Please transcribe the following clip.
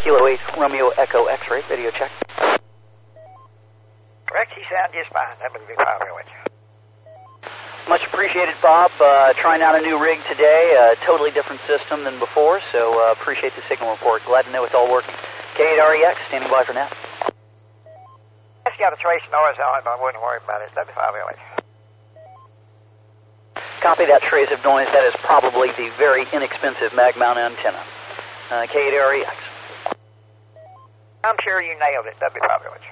Kilo 8, Romeo Echo X-ray, video check. Rex, you sound just fine. That would be fine with you. Much appreciated, Bob. Trying out a new rig today, a totally different system than before, so appreciate the signal report. Glad to know it's all working. K8REX, standing by for now. It's got a trace noise on it, but I wouldn't worry about it. That'd be fine with you. Copy that trace of noise. That is probably the very inexpensive mag mount antenna. K8REX. I'm sure you nailed it. That'd be fine with you.